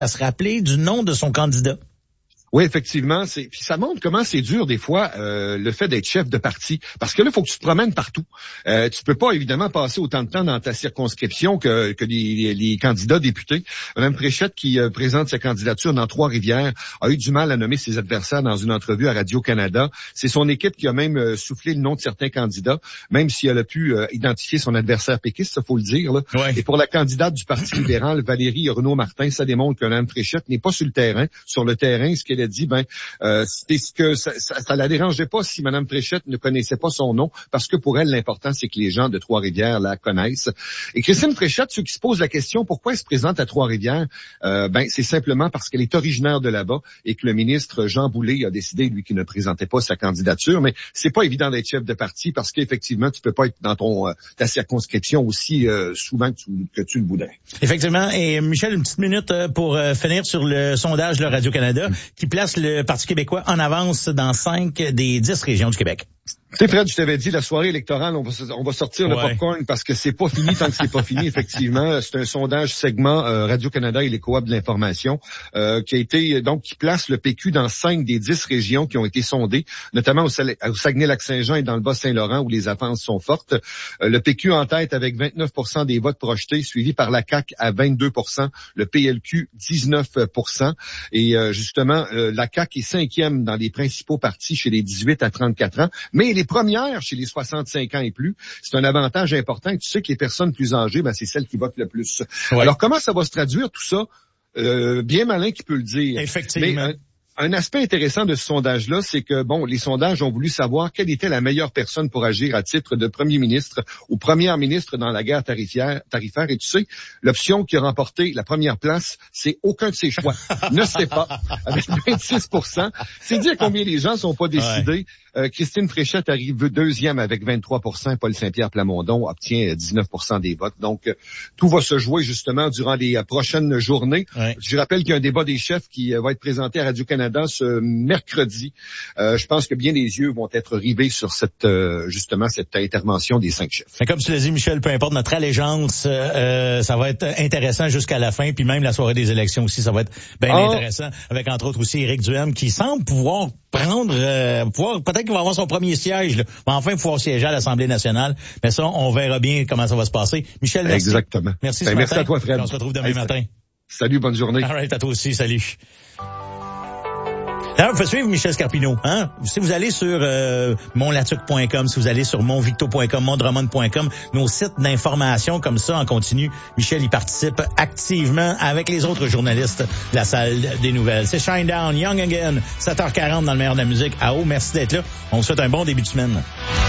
à se rappeler du nom de son candidat. Oui, effectivement, puis ça montre comment c'est dur des fois le fait d'être chef de parti, parce que là, il faut que tu te promènes partout. Tu peux pas évidemment passer autant de temps dans ta circonscription que les candidats députés. Mme Fréchette, qui présente sa candidature dans Trois-Rivières, a eu du mal à nommer ses adversaires dans une entrevue à Radio-Canada. C'est son équipe qui a même soufflé le nom de certains candidats, même si elle a pu identifier son adversaire péquiste, ça faut le dire. Là. Ouais. Et pour la candidate du Parti libéral, Valérie Renaud-Martin, ça démontre que Mme Fréchette n'est pas sur le terrain. Sur le terrain, ce qu'elle a dit, c'était ce que ça la dérangeait pas si Mme Fréchette ne connaissait pas son nom, parce que pour elle, l'important, c'est que les gens de Trois-Rivières la connaissent. Et Christine Fréchette, ceux qui se posent la question, pourquoi elle se présente à Trois-Rivières, c'est simplement parce qu'elle est originaire de là-bas et que le ministre Jean Boulet a décidé, lui, qu'il ne présentait pas sa candidature. Mais c'est pas évident d'être chef de parti parce qu'effectivement, tu peux pas être dans ta circonscription aussi souvent que tu le voudrais. Effectivement. Et Michel, une petite minute pour finir sur le sondage de Radio-Canada qui place le Parti québécois en avance dans 5 des 10 régions du Québec. C'est Fred, je t'avais dit, la soirée électorale, on va sortir le popcorn parce que c'est pas fini tant que c'est pas fini, effectivement. C'est un sondage segment Radio-Canada et les coops de l'information qui a été, donc, qui place le PQ dans 5 des 10 régions qui ont été sondées, notamment au Saguenay-Lac-Saint-Jean et dans le Bas-Saint-Laurent où les avances sont fortes. Le PQ en tête avec 29% des votes projetés, suivi par la CAQ à 22%, le PLQ 19%. Et justement, la CAQ est 5e dans les principaux partis chez les 18 à 34 ans, mais les premières chez les 65 ans et plus, c'est un avantage important. Tu sais que les personnes plus âgées, c'est celles qui votent le plus. Ouais. Alors, comment ça va se traduire tout ça? Bien malin qui peut le dire. Effectivement. Mais, un aspect intéressant de ce sondage-là, c'est que, les sondages ont voulu savoir quelle était la meilleure personne pour agir à titre de premier ministre ou première ministre dans la guerre tarifaire. Et tu sais, l'option qui a remporté la première place, c'est aucun de ses choix. Ne sait pas. Avec 26%. C'est dire combien les gens sont pas décidés. Ouais. Christine Fréchette arrive deuxième avec 23%. Paul Saint-Pierre Plamondon obtient 19% des votes. Donc, tout va se jouer justement durant les prochaines journées. Ouais. Je rappelle qu'il y a un débat des chefs qui va être présenté à Radio-Canada ce mercredi. Je pense que bien les yeux vont être rivés sur cette intervention des 5 chefs. Mais comme tu l'as dit, Michel, peu importe notre allégeance, ça va être intéressant jusqu'à la fin. Puis même la soirée des élections aussi, ça va être bien intéressant. Avec entre autres aussi Éric Duhem qui semble pouvoir peut-être qu'il va avoir son premier siège, là. Va enfin pouvoir siéger à l'Assemblée nationale. Mais ça, on verra bien comment ça va se passer. Michel, merci. Exactement. Merci merci à toi, Fred. On se retrouve demain matin. Salut, bonne journée. All right, à toi aussi, salut. D'ailleurs, vous pouvez suivre Michel Scarpino, hein? Si vous allez sur monlatuc.com, si vous allez sur monvicto.com, mondromone.com, nos sites d'information comme ça en continu, Michel y participe activement avec les autres journalistes de la salle des nouvelles. C'est Shinedown, Young Again, 7h40 dans le meilleur de la musique. Ah oh, merci d'être là. On vous souhaite un bon début de semaine.